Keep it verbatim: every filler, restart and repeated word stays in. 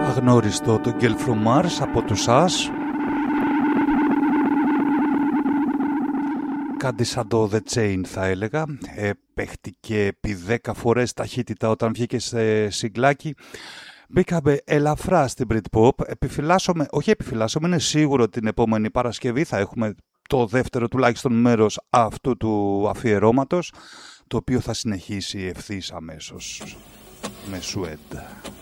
Αγνώριστο το Girl From Mars από τους Us. Κάτι σαν το The Chain θα έλεγα. Ε, παίχτηκε επί δέκα φορές ταχύτητα όταν βγήκε σε συγκλάκι. Μπήκαμε ελαφρά στην Britpop. Επιφυλάσσομαι, όχι επιφυλάσσομαι, είναι σίγουρο ότι την επόμενη Παρασκευή θα έχουμε το δεύτερο τουλάχιστον μέρος αυτού του αφιερώματος, το οποίο θα συνεχίσει ευθύς αμέσως με Suede.